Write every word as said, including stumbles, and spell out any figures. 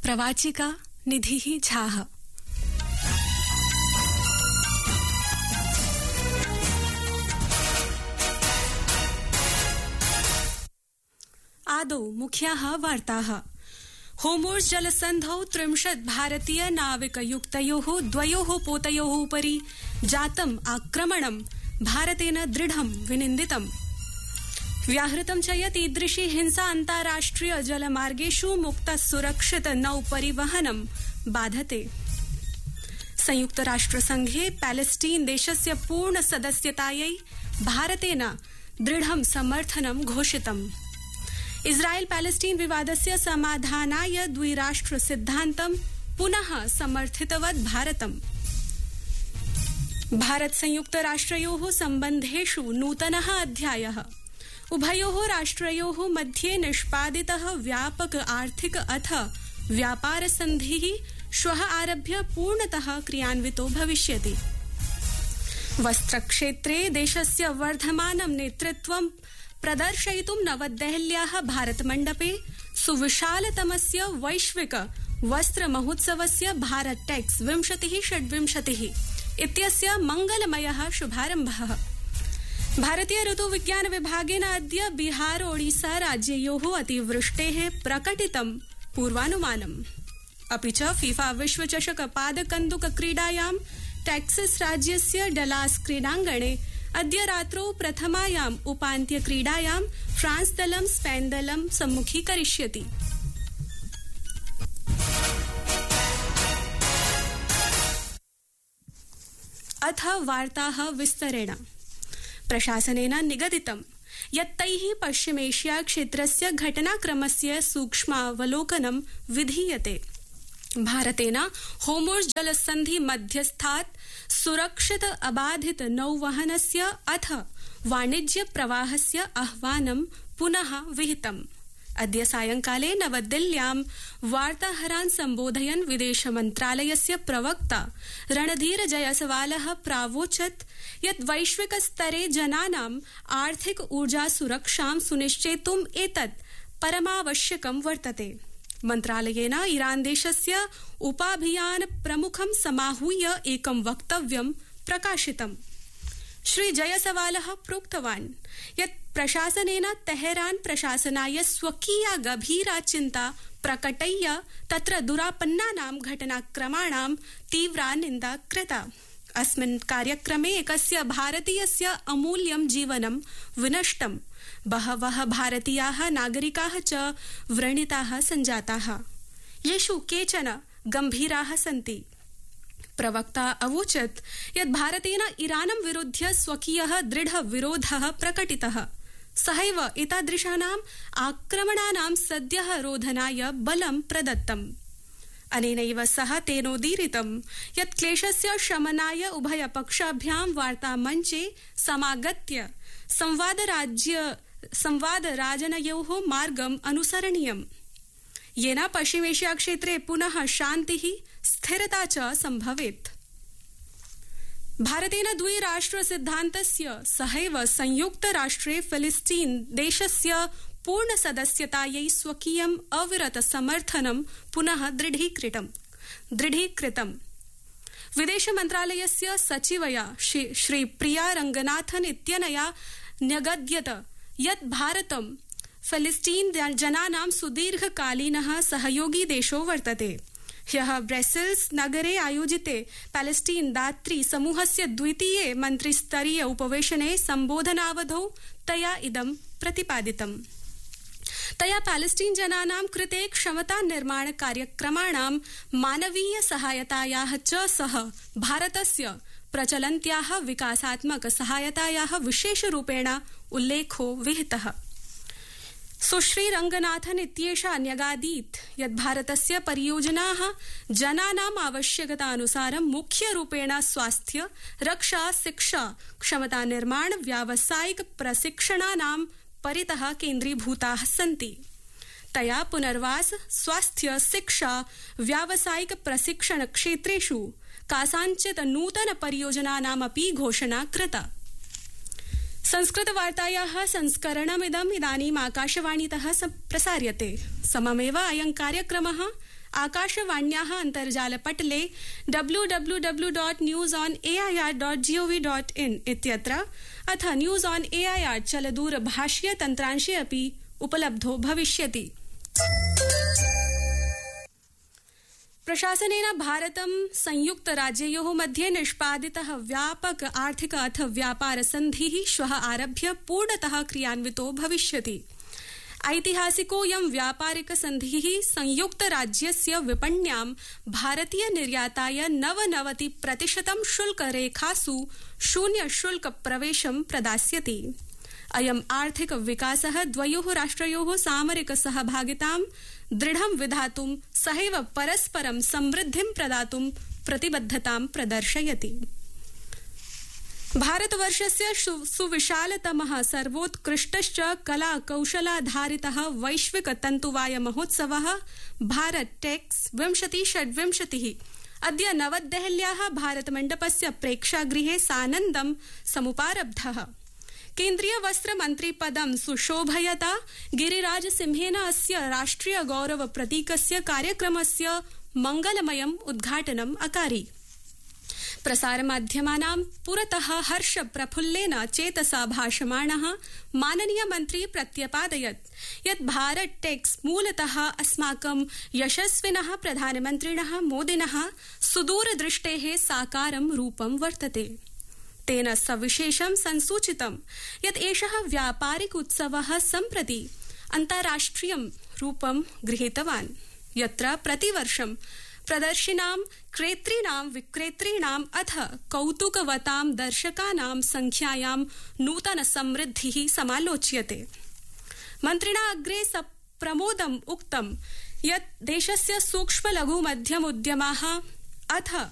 प्रवाचिका निधिः झाः। आदौ मुख्याः वार्ताः। होमोर्स् जलसन्धौ त्रिंशत् भारतीय नाविकयुक्तयोः द्वयोः पोतयोः उपरि जातम् आक्रमणं भारतेन दृढं विनिन्दितम्। व्याहृतं च यत् ईदृशी हिंसा अन्ताराष्ट्रिय जलमार्गेषु मुक्त सुरक्षित नौ परिवहनं बाधते। संयुक्तराष्ट्रसंघे पैलेस्टीन देशस्य पूर्ण सदस्यतायै भारतेन दृढं समर्थनं घोषितम्। इस्राएल पैलेस्टीन विवादस्य समाधानाय द्विराष्ट्र सिद्धान्तं पुनः समर्थितवत् भारतम्। भारत संयुक्त राष्ट्रयोः सम्बन्धेषु नूतनः अध्यायः। उभयोः राष्ट्रयोः मध्ये निष्पादितः व्यापक आर्थिक अथ व्यापार सन्धिः श्वः आरभ्य पूर्णतः क्रियान्वितो भविष्यति। वस्त्रक्षेत्रे देशस्य वर्धमानं नेतृत्वं प्रदर्शयितुं नवदेहल्याः भारतमण्डपे सुविशालतमस्य वैश्विक वस्त्र महोत्सवस्य भारत टेक्स विंशतिः षड्विंशतिः इत्यस्य मङ्गलमयः शुभारम्भः। भारतीय ऋतुविज्ञान विभागेन अद्य बिहार ओडिसा राज्ययोः अतिवृष्टेः प्रकटितं पूर्वानुमानम्। अपि च फीफा विश्वचषक पादकन्दुक क्रीडायां टेक्सास् राज्यस्य डलास् क्रीडाङ्गणे अद्य रात्रौ प्रथमायाम् उपान्त्य क्रीडायां फ्रांस दलं स्पेन दलं सम्मुखीकरिष्यति। अथ वार्ताः विस्तरेण। प्रशासनेन निगदितं यत् तैः पश्चिमेशिया क्षेत्रस्य घटनाक्रमस्य सूक्ष्मावलोकनं विधीयते। भारतेन होमोर्स् जलसन्धि मध्यस्थात् सुरक्षित अबाधित नौवहनस्य अथ वाणिज्य प्रवाहस्य आह्वानं पुनः विहितम्। अद्य सायंकाले नवदिल्ल्यां वार्ताहरान् सम्बोधयन् विदेश मन्त्रालयस्य प्रवक्ता रणधीर जयसवालः प्रावोचत् यत् वैश्विक स्तरे जनानाम् आर्थिक ऊर्जा सुरक्षां सुनिश्चेतुम् एतत् परमावश्यकं वर्तते। मन्त्रालयेन ईरान देशस्य उपाभियान प्रमुखं समाहूय एकं वक्तव्यं प्रकाशितम्। श्री जयसवालः प्रोक्तवान् यत् प्रशासनेन तेहरान प्रशासनाय स्वकीया गभीरा चिन्ता प्रकटय्य तत्र दुरापन्नानां घटनाक्रमाणां तीव्रा निन्दा कृता। अस्मिन् कार्यक्रमे एकस्य भारतीयस्य अमूल्यं जीवनं विनष्टम्। बहवः भारतीयाः नागरिकाः च व्रणिताः सञ्जाताः, येषु केचन गम्भीराः सन्ति। प्रवक्ता अवोचत् यत् भारतेन ईरानं विरुध्य स्वकीयः दृढ विरोधः प्रकटितः। सहैव एतादृशानाम् आक्रमणानां सद्यः रोधनाय बलं प्रदत्तम्। अनेनैव सह तेनोदीरितं यत् क्लेशस्य शमनाय उभयपक्षाभ्यां वार्तामञ्चे समागत्य संवादराज्य संवादराजनयोः मार्गम् अनुसरणीयम्, येन पश्चिमेशिया क्षेत्रे पुनः शान्तिः स्थिरता च सम्भवेत्। भारतेन द्विराष्ट्र सिद्धान्तस्य सहैव संयुक्त राष्ट्रे फिलिस्तीन देशस्य पूर्ण सदस्यतायै स्वकीयम् अविरत समर्थनं पुनः दृढीकृतम् दृढीकृतम् विदेश मन्त्रालयस्य सचिवया श्री प्रिया रंगनाथन इत्यनया न्यगद्यत यत् भारतं फिलिस्तीन जनानां सुदीर्घकालीनः सहयोगी देशो वर्तते। ह्यः ब्रसेल्स नगरे आयोजिते पैलेस्टीन दात्री समूहस्य द्वितीये मन्त्रिस्तरीय उपवेशने सम्बोधनावधौ तया इदं प्रतिपादितम्। तया पैलेस्टीन जनानां कृते क्षमता निर्माण कार्यक्रमाणां मानवीय सहायतायाः च सह भारतस्य प्रचलन्त्याः विकासात्मक सहायतायाः विशेषरूपेण उल्लेखो विहितः। सुश्री रंगनाथन इत्येषा न्यगादीत् यत् भारतस्य परियोजनाः जनानाम् आवश्यकतानुसारं मुख्यरूपेण स्वास्थ्य, रक्षा, शिक्षा, क्षमता निर्माण, व्यावसायिक प्रशिक्षणानां परितः केन्द्रीभूताः सन्ति। तया पुनर्वास, स्वास्थ्य, शिक्षा, व्यावसायिक प्रशिक्षण क्षेत्रेषु कासाञ्चित् नूतन परियोजनानामपि घोषणा कृता। संस्कृत वार्तायाः संस्करणमिदम् इदानीम् आकाशवाणीतः प्रसार्यते। सममेव अयं कार्यक्रमः आकाशवाण्याः अन्तर्जालपटले W W W dot news on A I R dot G O V dot in इत्यत्र अथ news on A I R चलदूरभाषीय तन्त्रांशे अपि उपलब्धो भविष्यति। प्रशासनेन भारतं संयुक्तराज्ययोः मध्ये निष्पादितः व्यापक आर्थिक अथ व्यापार सन्धिः श्वः आरभ्य पूर्णतः क्रियान्वितो भविष्यति। ऐतिहासिकोऽयं व्यापारिक सन्धिः संयुक्तराज्यस्य विपण्यां भारतीय निर्याताय नवनवति प्रतिशतं शुल्करेखासु शून्य शुल्क प्रवेशं प्रदास्यति। अयम् आर्थिक विकासः द्वयोः राष्ट्रयोः सामरिक सहभागितां दृढं विधातुं सहैव परस्परं समृद्धिं प्रदातुं प्रतिबद्धतां प्रदर्शयति। भारतवर्षस्य सुविशालतमः सर्वोत्कृष्टश्च कला कौशलाधारितः वैश्विक तन्तुवाय महोत्सवः भारत टेक्स विंशति षड्विंशतिः अद्य नवदेहल्याः भारतमण्डपस्य प्रेक्षागृहे सानन्दं समुपारब्धः। केन्द्रीय वस्त्र मन्त्री पदं सुशोभयता गिरिराज सिंहेन अस्य राष्ट्रिय गौरव प्रतीकस्य कार्यक्रमस्य मंगलमयम् उद्घाटनम् अकारि। प्रसारमाध्यमानां पुरतः हर्ष प्रफुल्लेन चेतसा भाषमाणः माननीय मन्त्री प्रत्यपादयत् यत् भारत टेक्स मूलतः अस्माकं यशस्विनः प्रधानमन्त्रिणः मोदिनः सुदूरदृष्टेः साकारं रूपं वर्तते। तेन सविशेषं संसूचितं यत् एषः व्यापारिक उत्सवः सम्प्रति अन्ताराष्ट्रियं रूपं गृहीतवान्, यत्र प्रतिवर्षं प्रदर्शिनां क्रेतॄणां विक्रेतॄणाम् अथ कौतुकवतां दर्शकानां संख्यायां नूतन समृद्धिः समालोच्यते। मन्त्रिणा अग्रे प्रमोदम् उक्तं यत् देशस्य सूक्ष्म लघु मध्यम उद्यमाः अथ